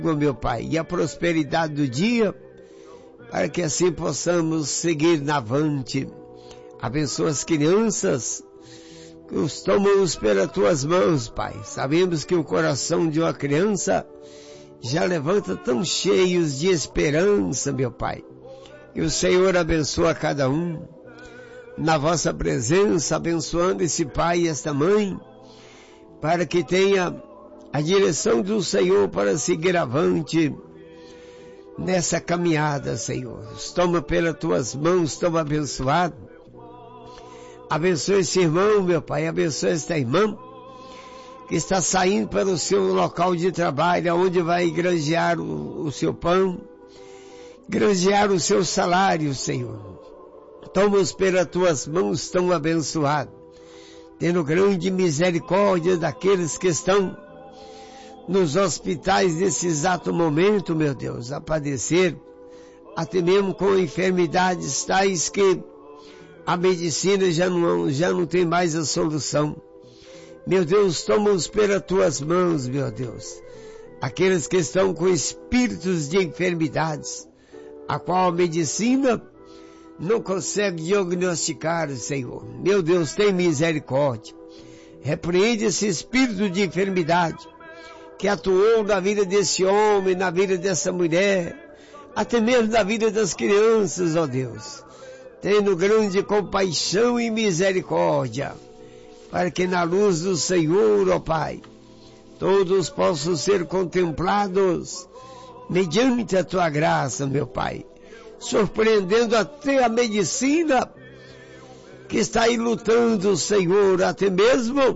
meu Pai, e a prosperidade do dia, para que assim possamos seguir na avante. Abençoa as crianças, que os tomamos pelas tuas mãos, Pai. Sabemos que o coração de uma criança já levanta tão cheios de esperança, meu Pai. Que o Senhor abençoa cada um, na vossa presença, abençoando esse pai e esta mãe, para que tenha a direção do Senhor para seguir avante nessa caminhada, Senhor. Toma pelas tuas mãos, toma abençoado. Abençoa esse irmão, meu Pai, abençoa esta irmã, que está saindo para o seu local de trabalho, onde vai granjear o seu pão, granjear o seu salário, Senhor. Toma-os pelas tuas mãos tão abençoado, tendo grande misericórdia daqueles que estão nos hospitais nesse exato momento, meu Deus, a padecer, até mesmo com enfermidades tais que a medicina já não tem mais a solução. Meu Deus, toma-os pelas tuas mãos, meu Deus, aqueles que estão com espíritos de enfermidades, a qual a medicina não consegue diagnosticar, Senhor. Meu Deus, tem misericórdia. Repreende esse espírito de enfermidade que atuou na vida desse homem, na vida dessa mulher, até mesmo na vida das crianças, ó Deus. Tendo grande compaixão e misericórdia, para que na luz do Senhor, ó Pai, todos possam ser contemplados mediante a tua graça, meu Pai, surpreendendo até a medicina que está aí lutando, Senhor, até mesmo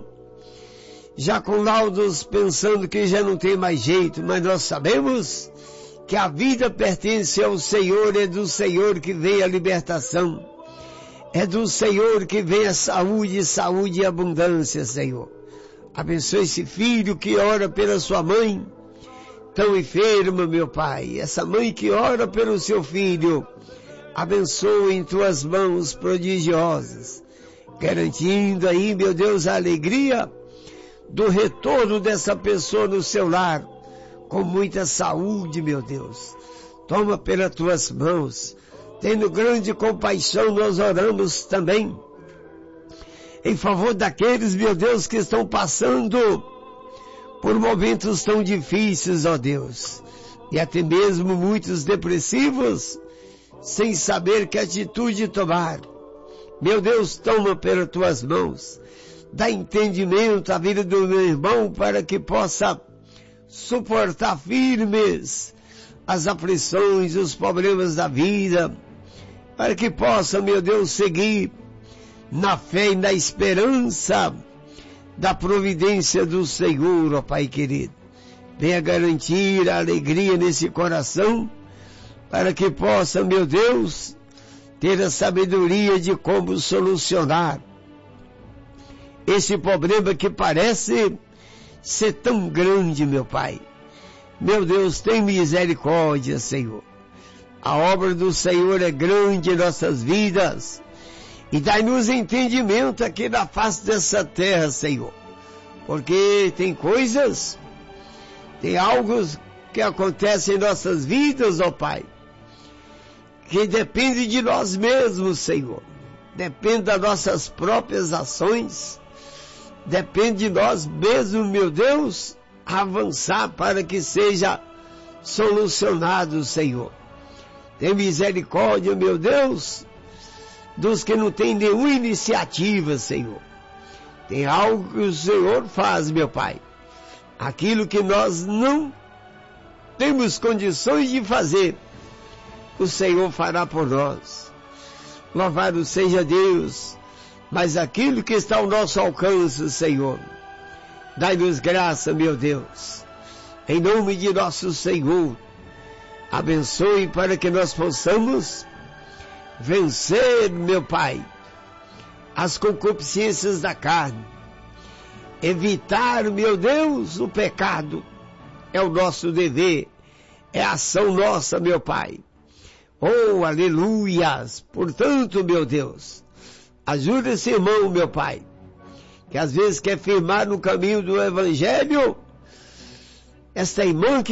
já com laudos pensando que já não tem mais jeito, mas nós sabemos que a vida pertence ao Senhor, é do Senhor que vem a libertação, é do Senhor que vem a saúde e abundância, Senhor. Abençoe esse filho que ora pela sua mãe, tão enferma, meu Pai, essa mãe que ora pelo seu filho, abençoa em tuas mãos prodigiosas, garantindo aí, meu Deus, a alegria do retorno dessa pessoa no seu lar, com muita saúde, meu Deus. Toma pelas tuas mãos, tendo grande compaixão, nós oramos também em favor daqueles, meu Deus, que estão passando por momentos tão difíceis, ó Deus, e até mesmo muitos depressivos, sem saber que atitude tomar. Meu Deus, toma pelas tuas mãos, dá entendimento à vida do meu irmão, para que possa suportar firmes as aflições, os problemas da vida, para que possa, meu Deus, seguir na fé e na esperança da providência do Senhor, ó Pai querido. Venha garantir a alegria nesse coração, para que possa, meu Deus, ter a sabedoria de como solucionar esse problema que parece ser tão grande, meu Pai. Meu Deus, tem misericórdia, Senhor. A obra do Senhor é grande em nossas vidas, e dai-nos entendimento aqui na face dessa terra, Senhor, porque tem coisas, tem algo que acontece em nossas vidas, ó Pai, que depende de nós mesmos, Senhor, depende das nossas próprias ações, depende de nós mesmos, meu Deus, avançar para que seja solucionado, Senhor. Tem misericórdia, meu Deus, dos que não têm nenhuma iniciativa, Senhor. Tem algo que o Senhor faz, meu Pai. Aquilo que nós não temos condições de fazer, o Senhor fará por nós. Louvado seja Deus. Mas aquilo que está ao nosso alcance, Senhor, dai-nos graça, meu Deus. Em nome de nosso Senhor, abençoe para que nós possamos vencer, meu Pai, as concupiscências da carne, evitar, meu Deus, o pecado. É o nosso dever, é a ação nossa, meu Pai. Oh, aleluias! Portanto, meu Deus, ajuda esse irmão, meu Pai, que às vezes quer firmar no caminho do Evangelho, esta irmã que